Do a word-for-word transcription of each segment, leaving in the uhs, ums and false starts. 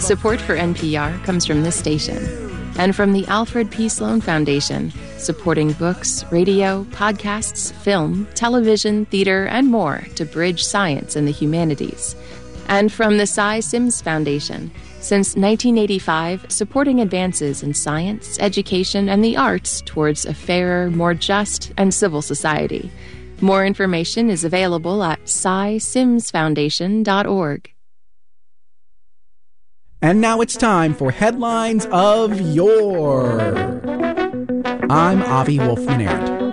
Support for N P R comes from this station and from the Alfred P. Sloan Foundation, supporting books, radio, podcasts, film, television, theater, and more to bridge science and the humanities. And from the Cy Sims Foundation, since nineteen eighty-five, supporting advances in science, education, and the arts towards a fairer, more just, and civil society. More information is available at cy sims foundation dot org. And now it's time for Headlines of Yore. I'm Avi Wolfman-Arent.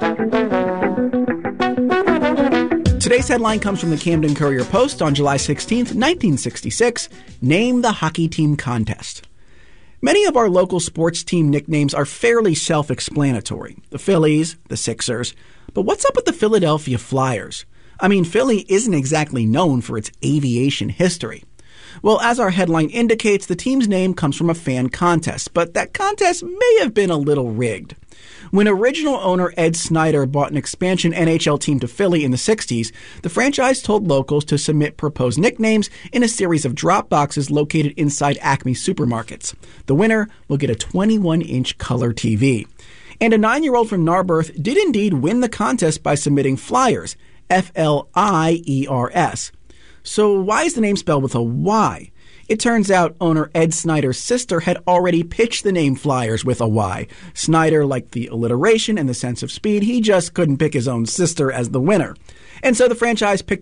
Today's headline comes from the Camden Courier-Post on July sixteenth, nineteen sixty-six. Name the hockey team contest. Many of our local sports team nicknames are fairly self-explanatory. The Phillies, the Sixers. But what's up with the Philadelphia Flyers? I mean, Philly isn't exactly known for its aviation history. Well, as our headline indicates, the team's name comes from a fan contest, but that contest may have been a little rigged. When original owner Ed Snider bought an expansion N H L team to Philly in the sixties, the franchise told locals to submit proposed nicknames in a series of drop boxes located inside Acme supermarkets. The winner will get a twenty-one inch color T V. And a nine-year-old from Narberth did indeed win the contest by submitting Flyers, F L I E R S. So why is the name spelled with a Y? It turns out owner Ed Snider's sister had already pitched the name Flyers with a Y. Snider liked the alliteration and the sense of speed. He just couldn't pick his own sister as the winner. And so the franchise picked